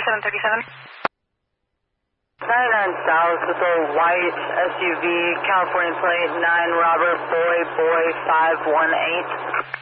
3737. 99 South with a white SUV, California plate 9 Robert Boy 518.